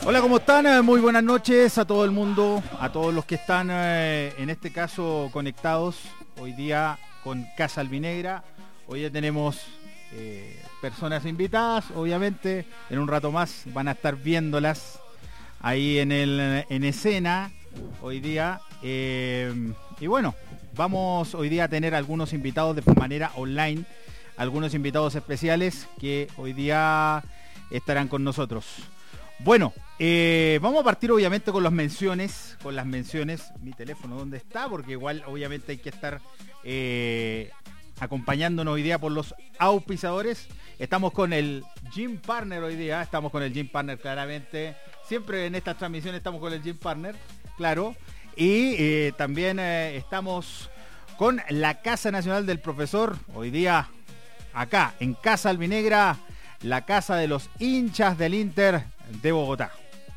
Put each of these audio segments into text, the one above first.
Hola, ¿cómo están? Muy buenas noches a todo el mundo, a todos los que están en este caso conectados hoy día con Casa Albinegra. Hoy ya tenemos personas invitadas, obviamente, en un rato más van a estar viéndolas ahí en escena hoy día. Y bueno, vamos hoy día a tener algunos invitados de manera online, algunos invitados especiales que hoy día estarán con nosotros. Bueno, vamos a partir obviamente con las menciones. Mi teléfono, ¿dónde está? Porque igual obviamente hay que estar acompañándonos hoy día por los auspiciadores. Estamos con el Gym Partner hoy día, claramente. Siempre en estas transmisiones estamos con el Gym Partner, claro. Y también estamos con la Casa Nacional del Profesor, hoy día acá en Casa Albinegra, la casa de los hinchas del Inter de Bogotá.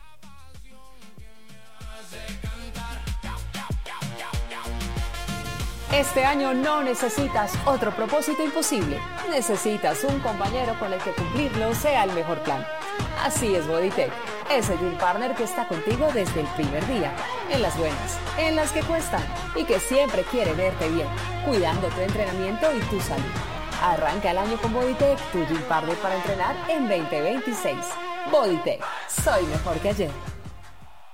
Este año no necesitas otro propósito imposible. Necesitas un compañero con el que cumplirlo sea el mejor plan. Así es Bodytech, ese Gym Partner que está contigo desde el primer día, en las buenas, en las que cuestan y que siempre quiere verte bien, cuidando tu entrenamiento y tu salud. Arranca el año con Bodytech, tu Gym Partner para entrenar en 2026. Bodytech, soy mejor que ayer.